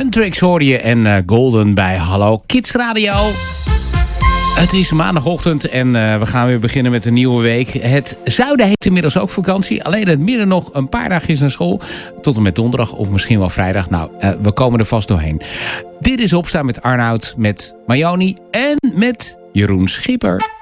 Huntrix hoorde je en Golden bij Hallo Kids Radio. Het is maandagochtend en we gaan weer beginnen met een nieuwe week. Het zuiden heeft inmiddels ook vakantie. Alleen het midden nog een paar dagen naar school. Tot en met donderdag of misschien wel vrijdag. Nou, we komen er vast doorheen. Dit is Opstaan met Arnoud, met Mayoni en met Jeroen Schipper.